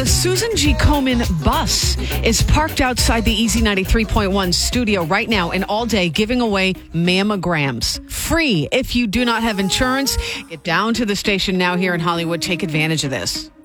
The Susan G. Komen bus is parked outside the Easy 93.1 studio right now and all day giving away mammograms. Free if you do not have insurance. Get down to the station now here in Hollywood. Take advantage of this.